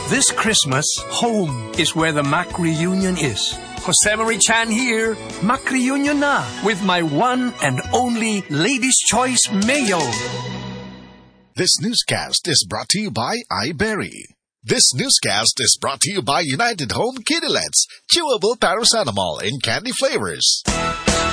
This Christmas, home is where the Mac reunion is. Josemarie Chan here, Mac reunion na with my one and only Lady's Choice Mayo. This newscast is brought to you by iBerry. This newscast is brought to you by United Home Kitty Let's, chewable paracetamol in candy flavors.